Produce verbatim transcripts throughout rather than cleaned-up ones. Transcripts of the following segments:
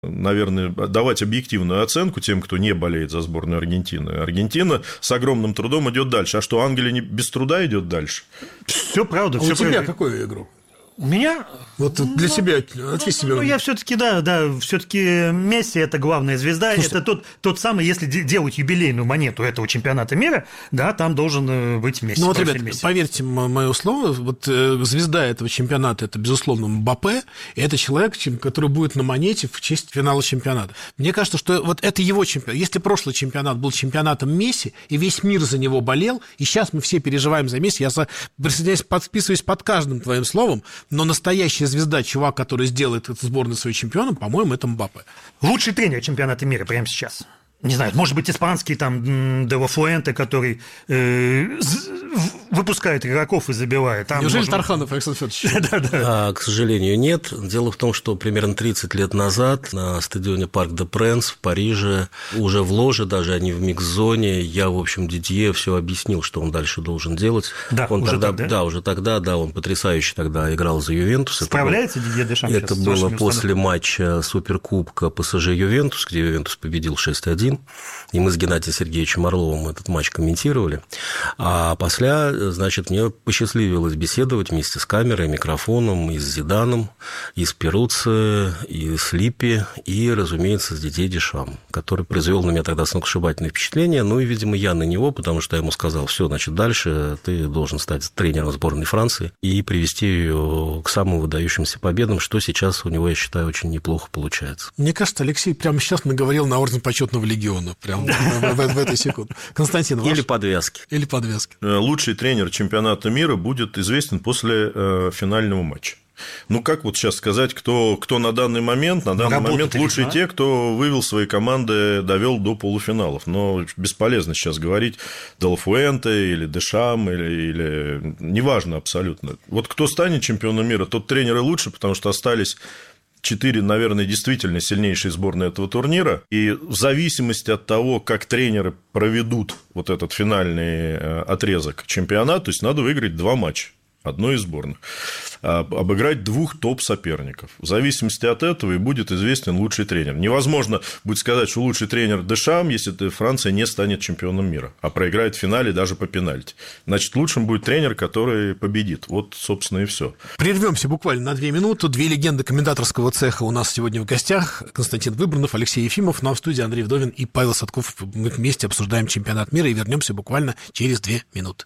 наверное, давать объективную оценку тем, кто не болеет за сборную Аргентины. Аргентина с огромным трудом идет дальше. А что, Англия не без труда идет дальше? Все правда. А все у тебя правда. какую игру? У меня? Вот для ну, себя, ответь себе. Ну, я все-таки, да, да, все-таки Месси – это главная звезда. Слушайте, это тот, тот самый, если делать юбилейную монету этого чемпионата мира, да, там должен быть Месси. Ну, вот, ребят, Месси. поверьте мое слово, вот звезда этого чемпионата – это, безусловно, Мбаппе, и это человек, который будет на монете в честь финала чемпионата. Мне кажется, что вот это его чемпионат. Если прошлый чемпионат был чемпионатом Месси, и весь мир за него болел, и сейчас мы все переживаем за Месси, я присоединяюсь, подписываюсь под каждым твоим словом, но настоящая звезда, чувак, который сделает эту сборную своим чемпионом, по-моему, это Мбаппе. Лучший тренер чемпионата мира прямо сейчас. Не знаю, может быть, испанский там Де Ла Фуэнте, который э, выпускает игроков и забивает. Там Неужели может... Тарханов Александр Федорович? Да, да. А, к сожалению, нет. Дело в том, что примерно тридцать лет назад на стадионе Парк де Пренс в Париже, уже в ложе, даже они в микс-зоне, я, в общем, Дидье все объяснил, что он дальше должен делать. Да, он уже тогда, тогда? Да, уже тогда, да, он потрясающе тогда играл за Ювентус. Справляется Дидье Дешам? Это было после матча Суперкубка ПСЖ Ювентус, где Ювентус победил шесть один. И мы с Геннадием Сергеевичем Орловым этот матч комментировали. А после, значит, мне посчастливилось беседовать вместе с камерой, микрофоном и с Зиданом, и с Перуцци, и с Липпи, и, разумеется, с Дидье Дешам, который произвел на меня тогда сногсшибательное впечатление. Ну и, видимо, я на него, потому что я ему сказал: все, значит, дальше ты должен стать тренером сборной Франции и привести ее к самым выдающимся победам, что сейчас у него, я считаю, очень неплохо получается. Мне кажется, Алексей прямо сейчас наговорил на орден почетного легиона. Прямо в, в, в этой секунде. Константин, ваш... Или подвязки. Или подвязки. Лучший тренер чемпионата мира будет известен после э, финального матча. Ну, как вот сейчас сказать, кто, кто на данный момент, на данный Работа момент лучшие те, кто вывел свои команды, довел до полуфиналов. Но бесполезно сейчас говорить Де Ла Фуэнте или Дешам, или, или... неважно абсолютно. Вот кто станет чемпионом мира, тот тренер и лучше, потому что остались четыре, наверное, действительно сильнейшие сборные этого турнира. И в зависимости от того, как тренеры проведут вот этот финальный отрезок чемпионата, то есть надо выиграть два матча одной из сборных, обыграть двух топ-соперников. В зависимости от этого и будет известен лучший тренер. Невозможно будет сказать, что лучший тренер Дешам, если Франция не станет чемпионом мира, а проиграет в финале даже по пенальти. Значит, лучшим будет тренер, который победит. Вот, собственно, и все. Прервемся буквально на две минуты. Две легенды комментаторского цеха у нас сегодня в гостях. Константин Выбранов, Алексей Ефимов. Ну а в студии Андрей Вдовин и Павел Садков. Мы вместе обсуждаем чемпионат мира и вернемся буквально через две минуты.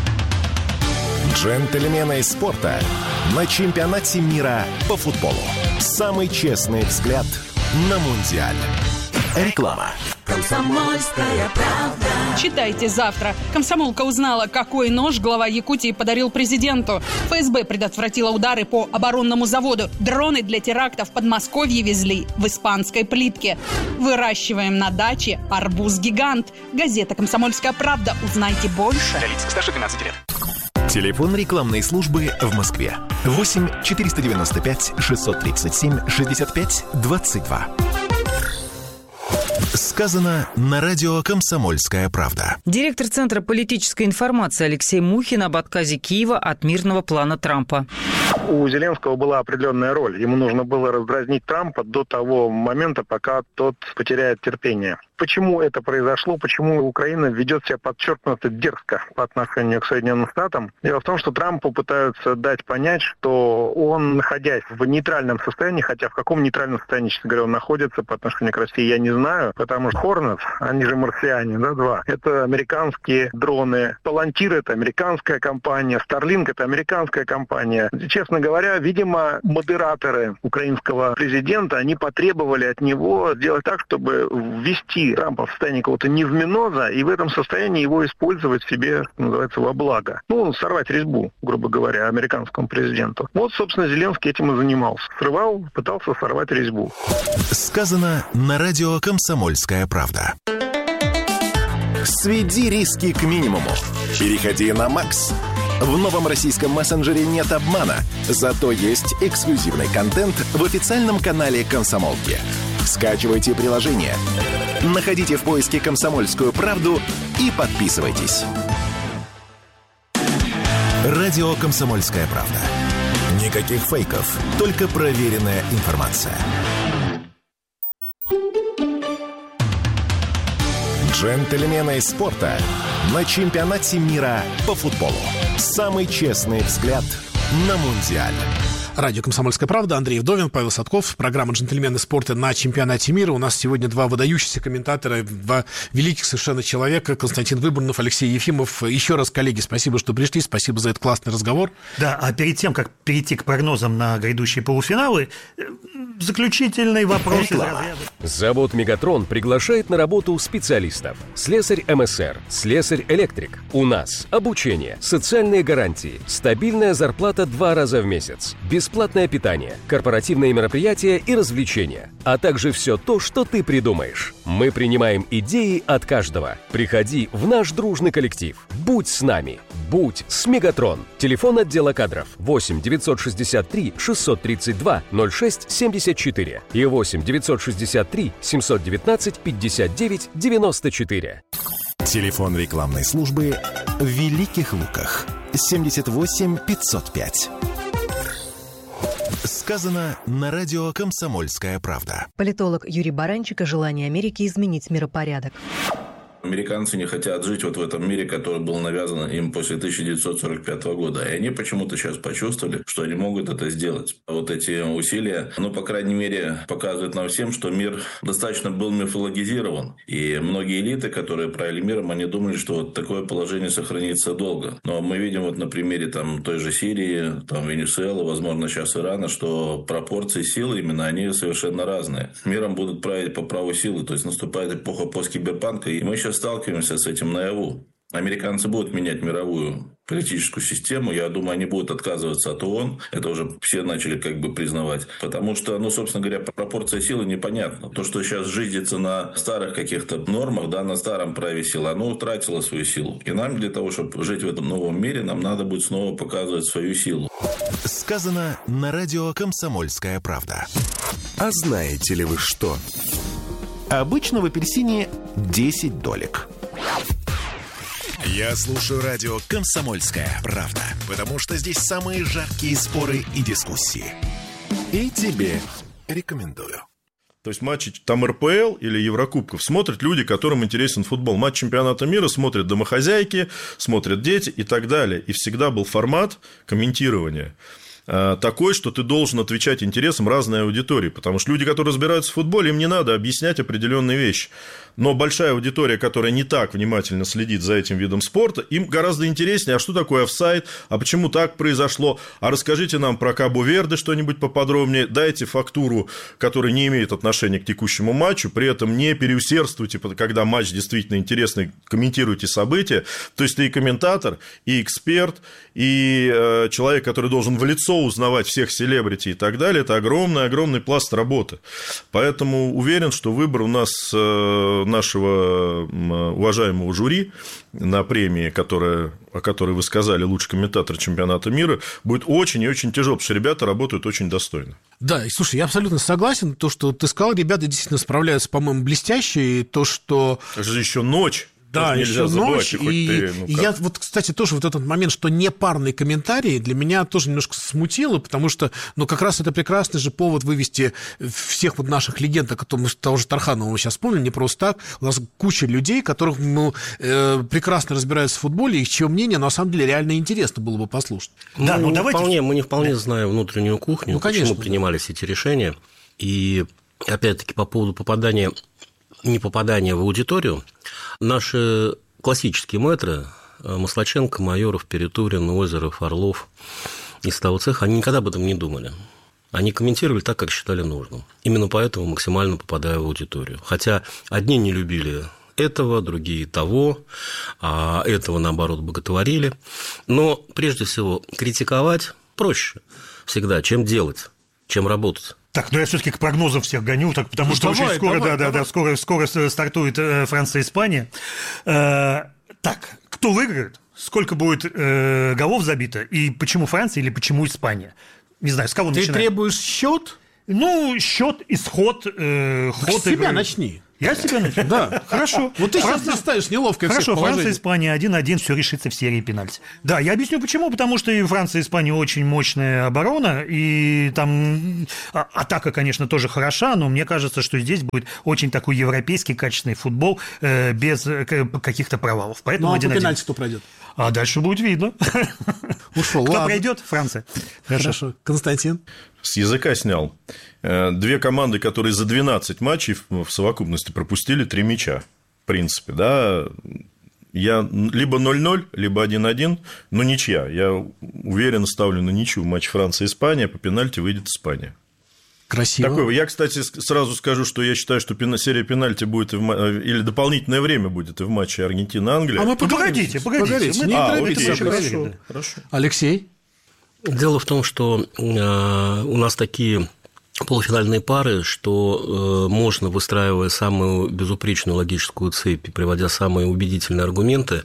Джентльмены спорта на чемпионате мира по футболу. Самый честный взгляд на Мундиаль. Реклама. Комсомольская правда. Читайте завтра. Комсомолка узнала, какой нож глава Якутии подарил президенту. ФСБ предотвратила удары по оборонному заводу. Дроны для терактов в Подмосковье везли в испанской плитке. Выращиваем на даче арбуз-гигант. Газета «Комсомольская правда». Узнайте больше. Для лиц старше двенадцати лет. Телефон рекламной службы в Москве. восемь четыреста девяносто пять шестьсот тридцать семь шестьдесят пять двадцать два. Сказано на радио «Комсомольская правда». Директор Центра политической информации Алексей Мухин об отказе Киева от мирного плана Трампа. У Зеленского была определенная роль. Ему нужно было раздразнить Трампа до того момента, пока тот потеряет терпение. Почему это произошло? Почему Украина ведет себя подчеркнуто дерзко по отношению к Соединенным Штатам? Дело в том, что Трампу пытаются дать понять, что он, находясь в нейтральном состоянии, хотя в каком нейтральном состоянии, честно говоря, он находится по отношению к России, я не знаю, потому что Хорнет, они же марсиане, да, два, это американские дроны, Палантир — это американская компания, Старлинг — это американская компания. Честно говоря, видимо, модераторы украинского президента, они потребовали от него сделать так, чтобы ввести Трампа в состояние какого-то невменоза и в этом состоянии его использовать себе, что называется, во благо. Ну, сорвать резьбу, грубо говоря, американскому президенту. Вот, собственно, Зеленский этим и занимался. Срывал, пытался сорвать резьбу. Сказано на радио «Комсомольская правда». Сведи риски к минимуму. Переходи на Макс. В новом российском мессенджере нет обмана, зато есть эксклюзивный контент в официальном канале «Комсомолки». Скачивайте приложение, находите в поиске «Комсомольскую правду» и подписывайтесь. Радио «Комсомольская правда». Никаких фейков, только проверенная информация. Джентльмены спорта на чемпионате мира по футболу. Самый честный взгляд на Мундиаль. Радио «Комсомольская правда», Андрей Вдовин, Павел Садков. Программа «Джентльмены спорта» на чемпионате мира. У нас сегодня два выдающихся комментатора, два великих совершенно человека. Константин Выборнов, Алексей Ефимов. Еще раз, коллеги, спасибо, что пришли. Спасибо за этот классный разговор. Да, а перед тем, как перейти к прогнозам на грядущие полуфиналы, заключительный вопрос из разряда. Завод «Мегатрон» приглашает на работу специалистов. Слесарь эм эс эр, слесарь-электрик. У нас обучение, социальные гарантии, стабильная зарплата два раза в месяц, бесплатное питание, корпоративные мероприятия и развлечения, а также все то, что ты придумаешь. Мы принимаем идеи от каждого. Приходи в наш дружный коллектив. Будь с нами. Будь с «Мегатрон». Телефон отдела кадров восемь девятьсот шестьдесят три шестьсот тридцать два ноль шесть семьдесят четыре и восемь девятьсот шестьдесят три семьсот девятнадцать пятьдесят девять девяносто четыре. Телефон рекламной службы в Великих Луках семьдесят восемь пятьсот пять. Сказано на радио «Комсомольская правда». Политолог Юрий Баранчик о желании Америки изменить миропорядок. Американцы не хотят жить вот в этом мире, который был навязан им после тысяча девятьсот сорок пятого года. И они почему-то сейчас почувствовали, что они могут это сделать. Вот эти усилия, ну, по крайней мере, показывают нам всем, что мир достаточно был мифологизирован. И многие элиты, которые правили миром, они думали, что вот такое положение сохранится долго. Но мы видим вот на примере там, той же Сирии, там, Венесуэлы, возможно, сейчас Ирана, что пропорции силы именно, они совершенно разные. Миром будут править по праву силы. То есть наступает эпоха посткиберпанка, и мы сейчас сталкиваемся с этим наяву. Американцы будут менять мировую политическую систему. Я думаю, они будут отказываться от ООН. Это уже все начали как бы признавать. Потому что, ну, собственно говоря, пропорция силы непонятна. То, что сейчас жизнится на старых каких-то нормах, да, на старом праве силы, оно утратило свою силу. И нам для того, чтобы жить в этом новом мире, нам надо будет снова показывать свою силу. Сказано на радио «Комсомольская правда». А знаете ли вы что? Обычно в апельсине десять долек. Я слушаю радио «Комсомольская правда», потому что здесь самые жаркие споры и дискуссии. И тебе рекомендую. То есть матчи там эр пэ эл или Еврокубков смотрят люди, которым интересен футбол. Матч чемпионата мира смотрят домохозяйки, смотрят дети и так далее. И всегда был формат комментирования такой, что ты должен отвечать интересам разной аудитории. Потому что люди, которые разбираются в футболе, им не надо объяснять определенные вещи. Но большая аудитория, которая не так внимательно следит за этим видом спорта, им гораздо интереснее, а что такое офсайд, а почему так произошло, а расскажите нам про Кабо-Верде что-нибудь поподробнее, дайте фактуру, которая не имеет отношения к текущему матчу, при этом не переусердствуйте, когда матч действительно интересный, комментируйте события. То есть ты и комментатор, и эксперт, и э, человек, который должен в лицо узнавать всех селебрити и так далее, это огромный-огромный пласт работы. Поэтому уверен, что выбор у нас э, нашего уважаемого жюри на премии, которая, о которой вы сказали, лучший комментатор чемпионата мира, будет очень и очень тяжело, потому что ребята работают очень достойно. Да, и слушай, я абсолютно согласен. То, что ты сказал, ребята действительно справляются, по-моему, блестяще. И то, что... Это же еще ночь. Да, еще ночь, и, и, ты, ну, и я вот, кстати, тоже вот этот момент, что непарный комментарий для меня тоже немножко смутило, потому что, ну, как раз это прекрасный же повод вывести всех вот наших легенд, о котором мы того же Тарханова мы сейчас вспомнили, не просто так, у нас куча людей, которых, ну, э, прекрасно разбираются в футболе, их чье мнение, на самом деле, реально интересно было бы послушать. Ну, да, ну, не давайте... вполне, мы не вполне да. знаем внутреннюю кухню, ну, конечно, почему принимались эти решения, и, опять-таки, по поводу попадания, не попадания в аудиторию, наши... классические мэтры Маслаченко, Майоров, Перетурин, Озеров, Орлов из того цеха, они никогда об этом не думали. Они комментировали так, как считали нужным. Именно поэтому максимально попадаю в аудиторию. Хотя одни не любили этого, другие того, а этого, наоборот, боготворили. Но, прежде всего, критиковать проще всегда, чем делать, чем работать. Так, ну я все-таки к прогнозам всех гоню, так, потому ну, что давай, очень скоро, давай, да, давай. Да, да, скоро, скоро стартует э, Франция и Испания. Э, так, кто выиграет? Сколько будет э, голов забито? И почему Франция или почему Испания? Не знаю, с кого Ты начинаем? Ты требуешь счет? Ну, счет, исход, э, ход с себя игры. начни. Я себя начал? Да. Хорошо. Вот ты Франция... сейчас ставишь неловкое Хорошо, всех положение. Франция, Испания один-один, все решится в серии пенальти. Да, я объясню почему. Потому что и Франция, и Испания очень мощная оборона, и там атака, конечно, тоже хороша, но мне кажется, что здесь будет очень такой европейский качественный футбол э, без каких-то провалов. Поэтому ну, а один-один. по пенальти кто пройдет? А дальше будет видно. Ушел. Кто Ладно. пройдет? Франция. Хорошо. Хорошо. Константин? С языка снял. Две команды, которые за двенадцать матчей в совокупности пропустили три мяча. В принципе, да. Я либо ноль-ноль, либо один-один, но ничья. Я уверенно ставлю на ничью в матче Франция-Испания. По пенальти выйдет Испания. Красиво. Такой, я, кстати, сразу скажу, что я считаю, что серия пенальти будет и в, или дополнительное время будет и в матче Аргентина-Англия. А мы погодите, погодите. погодите. Мы... Не а, торопитесь, окей, хорошо. хорошо, хорошо. Алексей? Дело в том, что э, у нас такие полуфинальные пары, что э, можно, выстраивая самую безупречную логическую цепь и приводя самые убедительные аргументы,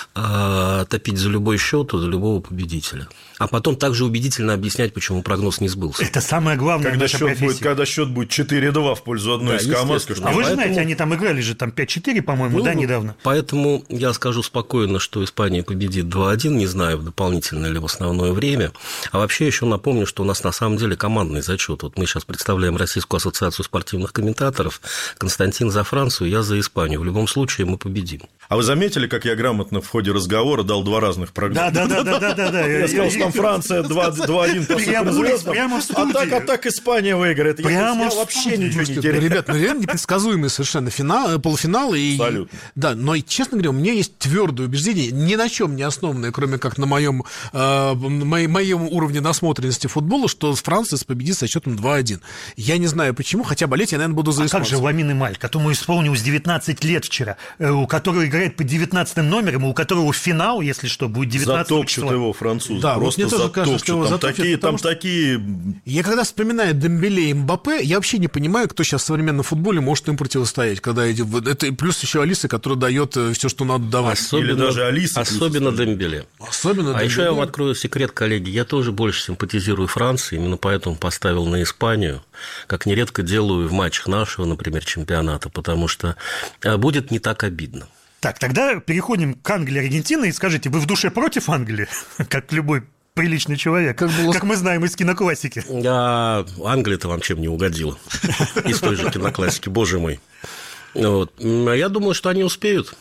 э, топить за любой счет и за любого победителя. А потом также убедительно объяснять, почему прогноз не сбылся. Это самое главное Когда в нашей счет профессии. будет, когда счет будет четыре-два в пользу одной Да, из команд. А вы же поэтому... знаете, они там играли же там пять-четыре, по-моему, Ну, да, недавно? Поэтому я скажу спокойно, что Испания победит два-один, не знаю, в дополнительное или в основное время. А вообще еще напомню, что у нас на самом деле командный зачет. Вот мы сейчас представляем Российскую ассоциацию спортивных комментаторов. Константин за Францию, я за Испанию. В любом случае мы победим. А вы заметили, как я грамотно в ходе разговора дал два разных прогноза? Да, да, да, да, да, да. Я сказал, что там Франция два-один по суперзвездам, прямо в а так, а студии. так Испания выиграет. Я, Прямо я в вообще студии. ничего не Слушайте, теряю. ребят, ну реально непредсказуемый совершенно финал, полуфинал. И... Абсолютно. Да, но, честно говоря, у меня есть твердое убеждение, ни на чем не основанное, кроме как на моем, э, моем, моем уровне насмотренности футбола, что Франция победит со счетом два-один. Я не знаю почему, хотя болеть я, наверное, буду за А испанцев. как же Ламин Ямаль, которому исполнилось девятнадцать лет вчера, у которого играет под девятнадцатым номером, и у которого финал, если что, будет девятнадцатого Затопчут числа. его французы. Да, просто вот мне тоже затопчут. кажется, что его там затопчут, такие, там потому что- такие... Я когда вспоминаю Дембеле и Мбаппе, я вообще не понимаю, кто сейчас в современном футболе может им противостоять. Когда эти... Это плюс еще Алиса, которая дает все, что надо давать. Особенно, Или даже Алиса особенно плюс Дембеле. Особенно А Дембеле. еще я вам открою секрет, коллеги. Я тоже больше симпатизирую Франции, именно поэтому поставил на Испанию, как нередко делаю в матчах нашего, например, чемпионата, потому что будет не так обидно. Так, тогда переходим к Англии и Аргентине, и скажите, вы в душе против Англии, как любой приличный человек, как, было... как мы знаем из киноклассики? А Англия-то вам чем не угодила? Из той же киноклассики, боже мой. Вот. Я думаю, что они успеют.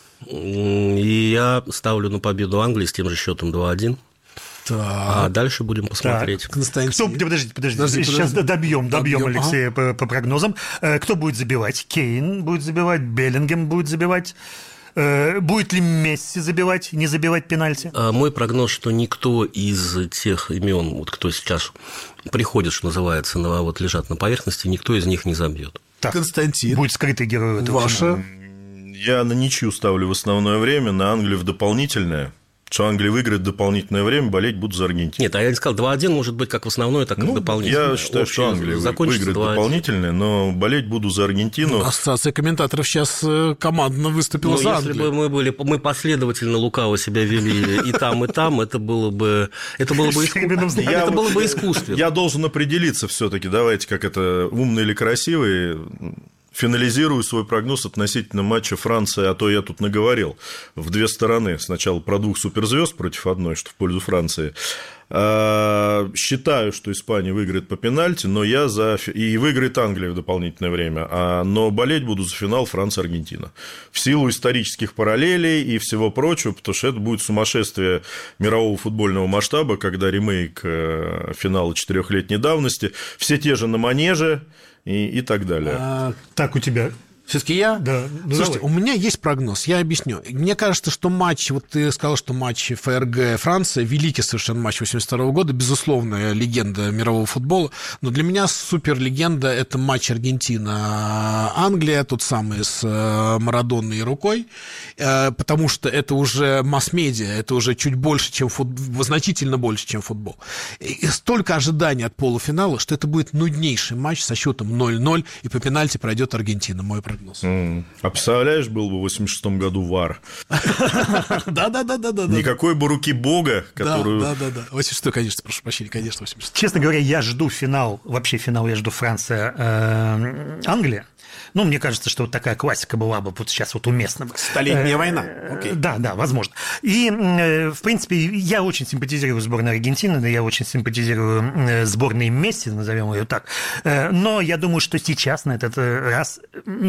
И я ставлю на победу Англии с тем же счетом два-один. Так. А дальше будем посмотреть. Так, Константин. Кто, подождите, подождите, Подожди, сейчас подожди. добьем, добьем Добьем, Алексея ага. по, по прогнозам. Кто будет забивать? Кейн будет забивать, Беллингем будет забивать. Будет ли Месси забивать, не забивать пенальти? Мой прогноз, что никто из тех имен, вот кто сейчас приходит, что называется, на, вот лежат на поверхности, никто из них не забьет. Так, Константин. Будет скрытый герой этого. Ваша? Я на ничью ставлю в основное время, на Англию в дополнительное. Что Англия выиграет дополнительное время, болеть буду за Аргентину. Нет, а я не сказал, два-один может быть как в основное, так и ну, в дополнительное. Я считаю, Общее что Англия выиграет дополнительное, но болеть буду за Аргентину. Ассоциация комментаторов сейчас командно выступила ну, за если Англию. бы мы, были, мы последовательно лукаво себя вели и там, и там, это было бы, это было бы, иску... это было бы искусственно. Я должен определиться все-таки, давайте, как это, умный или красивый. Финализирую свой прогноз относительно матча Франции, а то я тут наговорил, в две стороны. Сначала про двух суперзвезд против одной, что в пользу Франции. Считаю, что Испания выиграет по пенальти, но я за... И выиграет Англия в дополнительное время, но болеть буду за финал Франция-Аргентина. В силу исторических параллелей и всего прочего, потому что это будет сумасшествие мирового футбольного масштаба, когда ремейк финала четырехлетней давности, все те же на манеже, И, и так далее. А, так, у тебя... Все-таки я? Да. Ну, слушайте, давай. у меня есть прогноз, я объясню. Мне кажется, что матч, вот ты сказал, что матч ФРГ Франция, великий совершенно матч восемьдесят второго года, безусловная легенда мирового футбола, но для меня суперлегенда – это матч Аргентина-Англия, тот самый с Марадоной и рукой, потому что это уже масс-медиа, это уже чуть больше, чем футбол, значительно больше, чем футбол. И столько ожиданий от полуфинала, что это будет нуднейший матч со счетом ноль-ноль, и по пенальти пройдет Аргентина, мой прогноз. Mm. А представляешь, был бы в восемьдесят шестом году ВАР. Да-да-да-да-да. Никакой бы руки бога, которую... Да-да-да. восемьдесят шестой, конечно, прошу прощения, конечно, восемьдесят шестой. Честно говоря, я жду финал, вообще финал я жду Франция-Англия. Ну, мне кажется, что вот такая классика была бы вот сейчас вот уместна. Столетняя война. Okay. Да, да, возможно. И, в принципе, я очень симпатизирую сборной Аргентины, я очень симпатизирую сборной Месси, назовем ее так. Но я думаю, что сейчас на этот раз